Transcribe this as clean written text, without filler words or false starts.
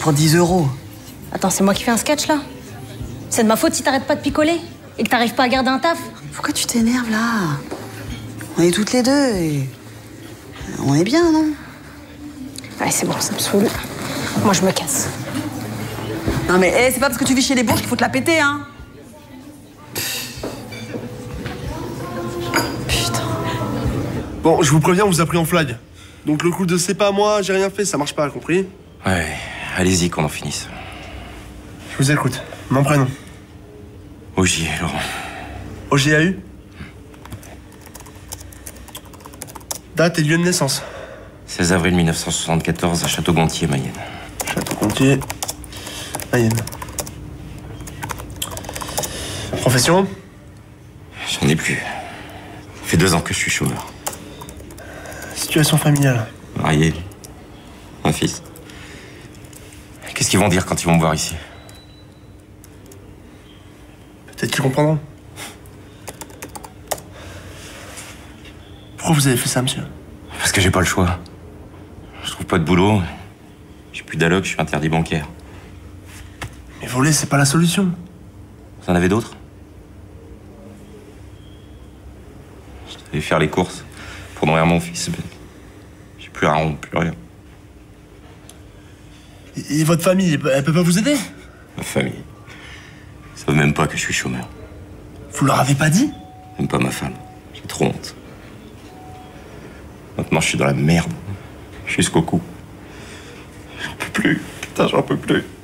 pour 10 €. Attends, c'est moi qui fais un sketch là? C'est de ma faute si t'arrêtes pas de picoler et que t'arrives pas à garder un taf? Pourquoi tu t'énerves là? On est toutes les deux et... on est bien, non? Ouais, c'est bon, ça me saoule. Moi, je me casse. Non mais c'est pas parce que tu vis chez les bourges qu'il faut te la péter, hein. Putain. Bon, je vous préviens, on vous a pris en flag. Donc le coup de c'est pas moi, j'ai rien fait, ça marche pas, compris? Ouais, allez-y qu'on en finisse. Je vous écoute. Mon prénom. Ogier, Laurent. OGAU. Date et lieu de naissance. 16 avril 1974 à Château-Gontier, Mayenne. Château-Gontier, Mayenne. Profession? J'en ai plus. Ça fait 2 ans que je suis chômeur. Situation familiale. Marié. Un fils. Qu'est-ce qu'ils vont dire quand ils vont me voir ici? Peut-être qu'ils comprendront. Pourquoi vous avez fait ça, monsieur? Parce que j'ai pas le choix. Je trouve pas de boulot. J'ai plus d'alloc, je suis interdit bancaire. Mais voler, c'est pas la solution. Vous en avez d'autres? Je devais faire les courses pour nourrir mon fils. Mais j'ai plus un rond, plus rien. Et votre famille, elle peut pas vous aider? Ma famille. Ils savent même pas que je suis chômeur. Vous leur avez pas dit? Même pas ma femme. J'ai trop honte. Maintenant, je suis dans la merde. Jusqu'au cou. J'en peux plus. Putain, j'en peux plus.